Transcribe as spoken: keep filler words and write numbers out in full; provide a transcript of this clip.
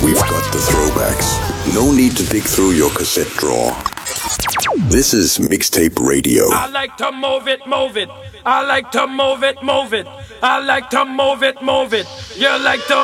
We've got the throwbacks. No need to dig through your cassette drawer. This is Mixtape Radio. I like to move it, move it. I like to move it, move it. I like to move it, move it. You like to